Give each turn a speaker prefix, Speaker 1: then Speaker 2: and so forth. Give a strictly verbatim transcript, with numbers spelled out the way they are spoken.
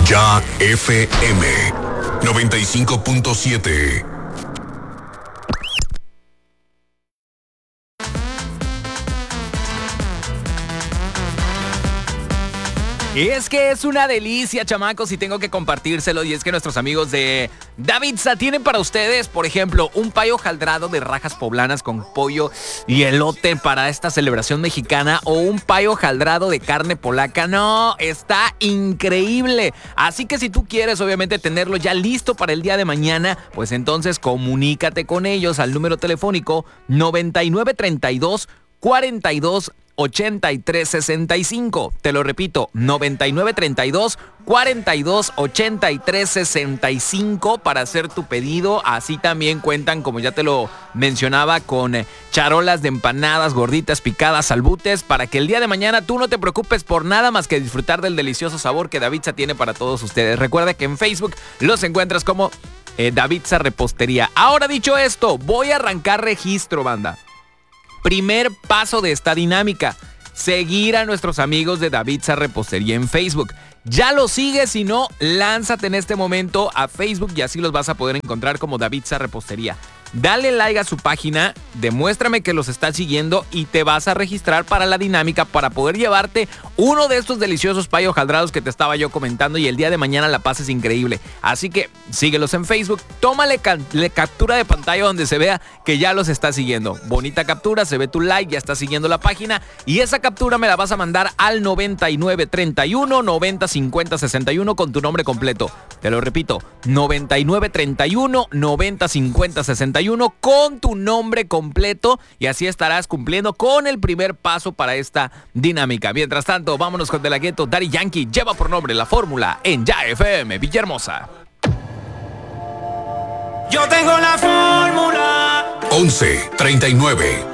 Speaker 1: Ya F M noventa y cinco punto siete.
Speaker 2: Es que es una delicia, chamacos, y tengo que compartírselo. Y es que nuestros amigos de Davidsa tienen para ustedes, por ejemplo, un pay hojaldrado de rajas poblanas con pollo y elote para esta celebración mexicana, o un pay hojaldrado de carne polaca. No, está increíble. Así que si tú quieres, obviamente, tenerlo ya listo para el día de mañana, pues entonces comunícate con ellos al número telefónico noventa y nueve treinta y dos cuarenta y dos ochenta y tres sesenta y cinco. Te lo repito, noventa y nueve treinta y dos cuarenta y dos ochenta y tres sesenta y cinco para hacer tu pedido. Así también cuentan, como ya te lo mencionaba, con charolas de empanadas, gorditas, picadas, salbutes, para que el día de mañana tú no te preocupes por nada más que disfrutar del delicioso sabor que Davidsa tiene para todos ustedes. Recuerda que en Facebook los encuentras como eh, Davidsa Repostería. Ahora, dicho esto, voy a arrancar registro, banda. Primer paso de esta dinámica: seguir a nuestros amigos de Davidsa Repostería en Facebook. Ya lo sigues, si no, lánzate en este momento a Facebook y así los vas a poder encontrar como Davidsa Repostería. Dale like a su página, demuéstrame que los estás siguiendo y te vas a registrar para la dinámica para poder llevarte uno de estos deliciosos pay hojaldrados que te estaba yo comentando, y el día de mañana la pases increíble. Así que síguelos en Facebook, tómale can- captura de pantalla donde se vea que ya los estás siguiendo. Bonita captura, se ve tu like, ya estás siguiendo la página, y esa captura me la vas a mandar al noventa y nueve treinta y uno noventa cincuenta sesenta y uno con tu nombre completo. Te lo repito, noventa y nueve treinta y uno noventa cincuenta sesenta y uno con tu nombre completo, y así estarás cumpliendo con el primer paso para esta dinámica. Mientras tanto, vámonos con De La Ghetto. Daddy Yankee lleva por nombre La Fórmula en Ya F M Villahermosa.
Speaker 3: Yo tengo la fórmula.
Speaker 1: once treinta y nueve.